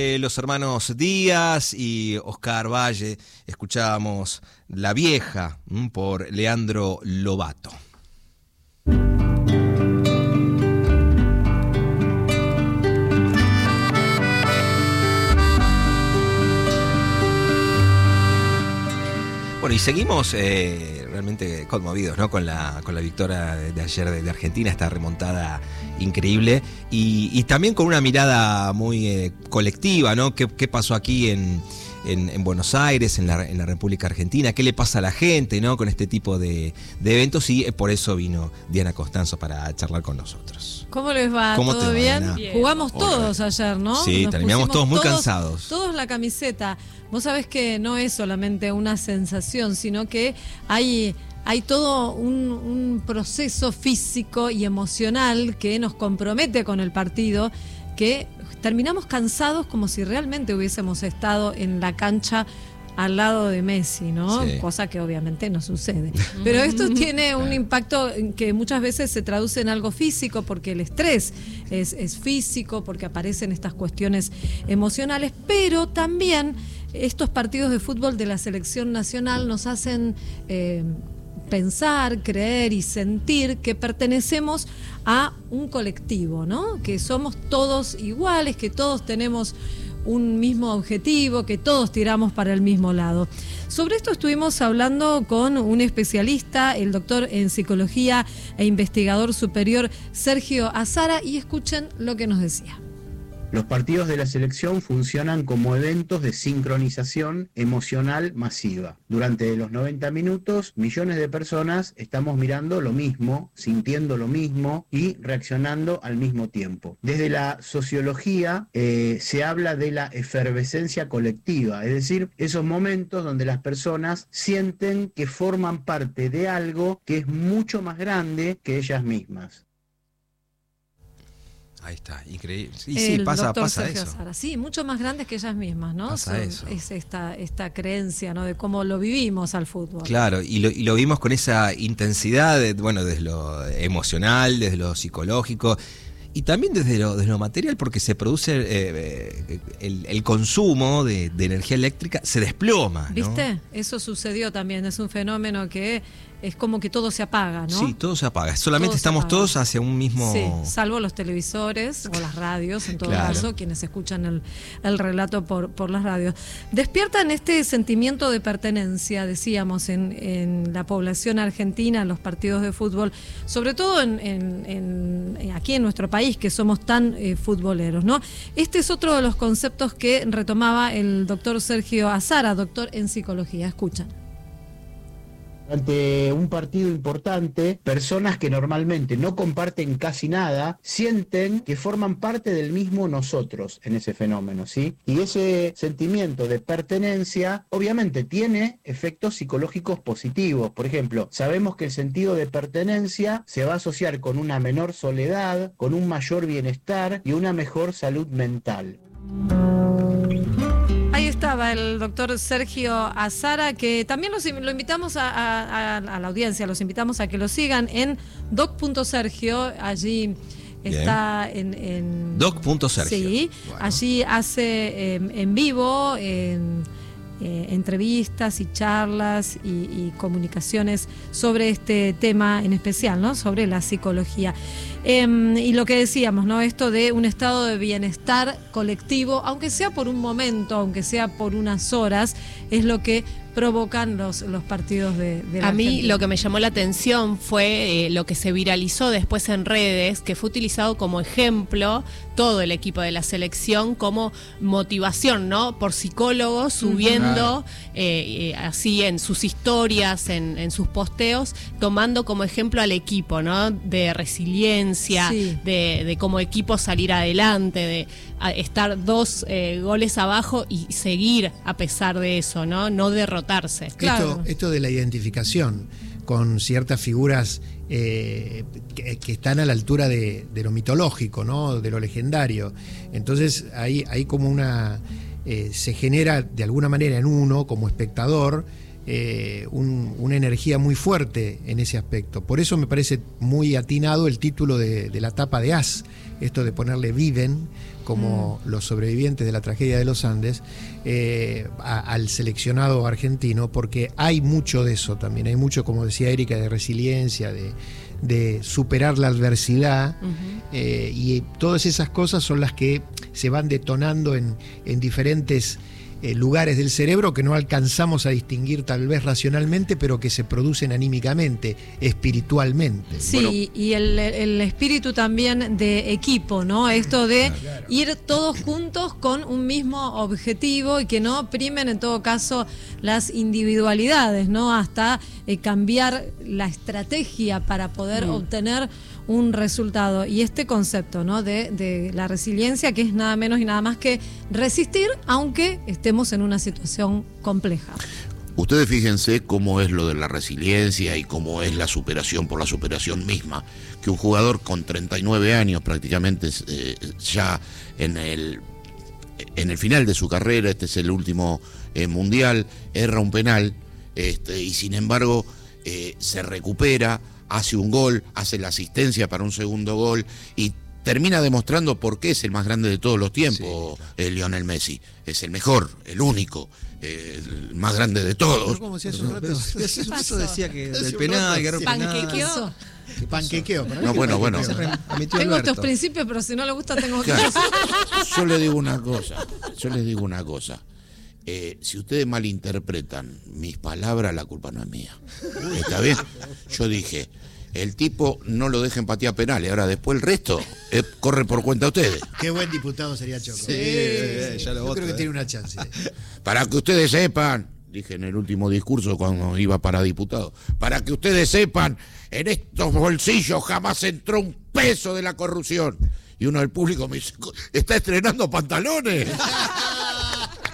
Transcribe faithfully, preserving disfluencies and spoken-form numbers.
Eh, los hermanos Díaz y Oscar Valle, escuchábamos La Vieja m, por Leandro Lobato. Bueno, y seguimos eh, realmente conmovidos, ¿no? Con la, con la victoria de, de ayer de, de Argentina, esta remontada increíble, y, y también con una mirada muy eh, colectiva, ¿no? ¿Qué, qué pasó aquí en, en, en Buenos Aires, en la, en la República Argentina? ¿Qué le pasa a la gente, ¿no? Con este tipo de, de eventos, y eh, por eso vino Diana Costanzo para charlar con nosotros. ¿Cómo les va? ¿Cómo ¿Todo te bien? va, bien? Jugamos todos Hola. ayer, ¿no? Sí, Nos terminamos todos muy todos, cansados. Todos la camiseta. Vos sabés que no es solamente una sensación, sino que hay, hay todo un, un proceso físico y emocional que nos compromete con el partido, que terminamos cansados como si realmente hubiésemos estado en la cancha al lado de Messi, ¿no? Sí. Cosa que obviamente no sucede. Pero esto tiene un impacto que muchas veces se traduce en algo físico, porque el estrés es, es físico, porque aparecen estas cuestiones emocionales, pero también estos partidos de fútbol de la selección nacional nos hacen eh, pensar, creer y sentir que pertenecemos a un colectivo, ¿no? Que somos todos iguales, que todos tenemos un mismo objetivo, que todos tiramos para el mismo lado. Sobre esto estuvimos hablando con un especialista, el doctor en psicología e investigador superior Sergio Azara, y escuchen lo que nos decía. Los partidos de la selección funcionan como eventos de sincronización emocional masiva. Durante los noventa minutos, millones de personas estamos mirando lo mismo, sintiendo lo mismo y reaccionando al mismo tiempo. Desde la sociología eh, se habla de la efervescencia colectiva, es decir, esos momentos donde las personas sienten que forman parte de algo que es mucho más grande que ellas mismas. Ahí está, increíble. Sí, sí, pasa, pasa eso. Azara. Sí, mucho más grandes que ellas mismas, ¿no? Pasa Son, eso. Es esta, esta creencia, ¿no? De cómo lo vivimos al fútbol. Claro, y lo, y lo vimos con esa intensidad, de, bueno, desde lo emocional, desde lo psicológico, y también desde lo, desde lo material, porque se produce eh, el, el consumo de, de energía eléctrica, se desploma, ¿no? ¿Viste? Eso sucedió también, es un fenómeno que es como que todo se apaga, ¿no? Sí, todo se apaga, solamente todo estamos todos hacia un mismo... Sí, salvo los televisores o las radios, en todo claro. caso, quienes escuchan el, el relato por, por las radios. Despiertan este sentimiento de pertenencia, decíamos, en, en la población argentina, en los partidos de fútbol, sobre todo en, en, en aquí en nuestro país, que somos tan eh, futboleros, ¿no? Este es otro de los conceptos que retomaba el doctor Sergio Azara, doctor en psicología. Escuchan. Ante un partido importante, personas que normalmente no comparten casi nada, sienten que forman parte del mismo nosotros en ese fenómeno, ¿sí? Y ese sentimiento de pertenencia, obviamente, tiene efectos psicológicos positivos. Por ejemplo, sabemos que el sentido de pertenencia se va a asociar con una menor soledad, con un mayor bienestar y una mejor salud mental. Ahí estaba el doctor Sergio Azara, que también los, lo invitamos a, a, a la audiencia, los invitamos a que lo sigan en doc punto sergio, allí Bien. está en... en doc punto sergio. Sí, bueno. Allí hace eh, en vivo en, eh, entrevistas y charlas y, y comunicaciones sobre este tema en especial, ¿no? Sobre la psicología. Eh, y lo que decíamos, ¿no? Esto de un estado de bienestar colectivo, aunque sea por un momento, aunque sea por unas horas, es lo que provocan los, los partidos de, de la A mí Argentina. Lo que me llamó la atención fue eh, lo que se viralizó después en redes, que fue utilizado como ejemplo todo el equipo de la selección como motivación, ¿no? Por psicólogos subiendo uh-huh. eh, eh, así en sus historias, en, en sus posteos, tomando como ejemplo al equipo, ¿no? De resiliencia, sí. de, de como equipo salir adelante, de a, estar dos eh, goles abajo y seguir a pesar de eso, ¿no? No derrotarse. Claro. Esto, esto de la identificación con ciertas figuras eh, que, que están a la altura de, de lo mitológico, ¿no? De lo legendario. Entonces hay, hay como una... Eh, se genera de alguna manera en uno, como espectador, eh, un, una energía muy fuerte en ese aspecto. Por eso me parece muy atinado el título de, de la tapa de As, esto de ponerle Viven, como mm. los sobrevivientes de la tragedia de los Andes, eh, a, al seleccionado argentino, porque hay mucho de eso también, hay mucho, como decía Erika, de resiliencia, de, de superar la adversidad, uh-huh. eh, y todas esas cosas son las que se van detonando en, en diferentes Eh, lugares del cerebro que no alcanzamos a distinguir tal vez racionalmente, pero que se producen anímicamente, espiritualmente. Sí, bueno, y el, el espíritu también de equipo, ¿no? Esto de claro. ir todos juntos con un mismo objetivo y que no primen en todo caso las individualidades, ¿no? Hasta eh, cambiar la estrategia para poder mm. obtener un resultado. Y este concepto, ¿no? de, de la resiliencia, que es nada menos y nada más que resistir aunque estemos en una situación compleja. Ustedes fíjense cómo es lo de la resiliencia y cómo es la superación por la superación misma, que un jugador con treinta y nueve años prácticamente eh, ya en el en el final de su carrera, este es el último eh, mundial, erra un penal, este, y sin embargo eh, se recupera, hace un gol, hace la asistencia para un segundo gol y termina demostrando por qué es el más grande de todos los tiempos, sí, claro. eh, Lionel Messi. Es el mejor, el único, eh, el más grande de todos. ¿Cómo decía hace un rato? Eso decía que del penal, que era un penal. Panquequeó. Panquequeo. ¿Para no, bueno, bueno. Tengo estos principios, pero si no le gusta tengo que... Claro. Yo le digo una cosa, yo les digo una cosa. Eh, si ustedes malinterpretan mis palabras, la culpa no es mía. ¿Está bien? Yo dije, el tipo no lo deja en patear penales, ahora después el resto eh, corre por cuenta de ustedes. Qué buen diputado sería Choco. Sí, eh, ya lo Yo voto, creo que eh. tiene una chance. Para que ustedes sepan, dije en el último discurso cuando iba para diputado, para que ustedes sepan, en estos bolsillos jamás entró un peso de la corrupción. Y uno del público me dice, ¿está estrenando pantalones?